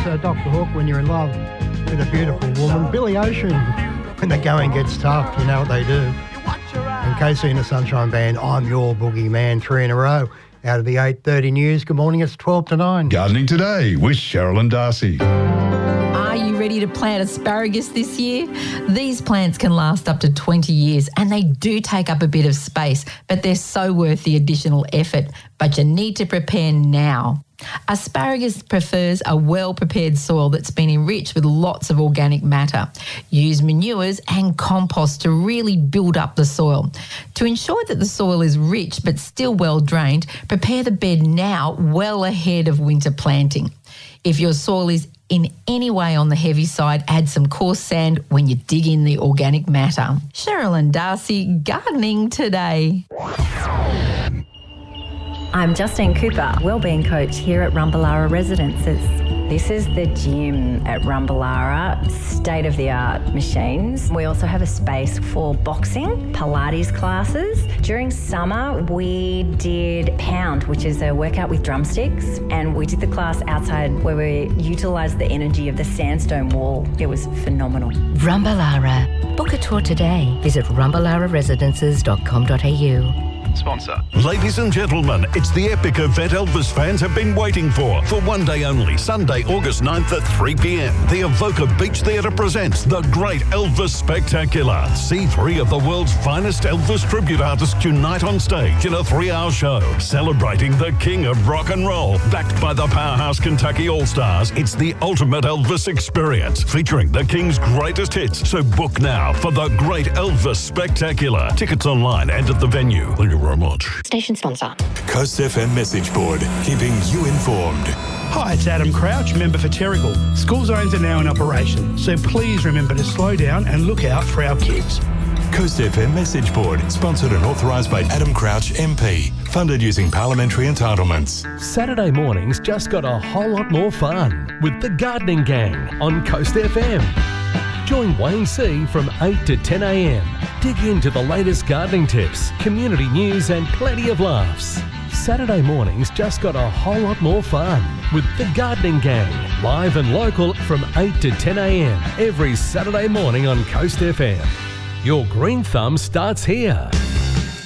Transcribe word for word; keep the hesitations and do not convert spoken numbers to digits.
uh, Doctor Hook, when you're in love with a beautiful woman. Billy Ocean, when the going gets tough, you know what they do. And K C and the Sunshine Band, I'm Your Boogie Man, three in a row. Out of the eight thirty news, good morning, it's twelve to nine. Gardening Today with Cheryl and Darcy. Are you ready to plant asparagus this year? These plants can last up to twenty years and they do take up a bit of space, but they're so worth the additional effort. But you need to prepare now. Asparagus prefers a well-prepared soil that's been enriched with lots of organic matter. Use manures and compost to really build up the soil. To ensure that the soil is rich but still well drained, prepare the bed now well ahead of winter planting. If your soil is in any way on the heavy side, add some coarse sand when you dig in the organic matter. Cheryl and Darcy, Gardening Today. I'm Justine Cooper, Wellbeing Coach here at Rumballara Residences. This is the gym at Rumballara, state-of-the-art machines. We also have a space for boxing, Pilates classes. During summer, we did Pound, which is a workout with drumsticks, and we did the class outside where we utilised the energy of the sandstone wall. It was phenomenal. Rumballara. Book a tour today. Visit rumballara residences dot com dot a u. Sponsor. Ladies and gentlemen, it's the epic event Elvis fans have been waiting for. For one day only, Sunday, August ninth at three p m, the Evoca Beach Theatre presents the Great Elvis Spectacular. See three of the world's finest Elvis tribute artists unite on stage in a three-hour show celebrating the king of rock and roll. Backed by the powerhouse Kentucky All-Stars, it's the ultimate Elvis experience featuring the king's greatest hits. So book now for the Great Elvis Spectacular. Tickets online and at the venue. Thank you very much. Station sponsor. Coast F M Message Board, keeping you informed. Hi, it's Adam Crouch, member for Terrigal. School zones are now in operation, so please remember to slow down and look out for our kids. Coast F M Message Board, sponsored and authorised by Adam Crouch M P, funded using parliamentary entitlements. Saturday mornings just got a whole lot more fun with the Gardening Gang on Coast F M. Join Wayne C from eight to ten a m. Dig into the latest gardening tips, community news and plenty of laughs. Saturday mornings just got a whole lot more fun with the Gardening Gang, live and local from eight to ten a m every Saturday morning on Coast F M. Your green thumb starts here.